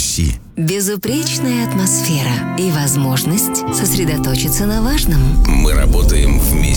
Руси. Безупречная атмосфера и возможность сосредоточиться на важном. Мы работаем вместе.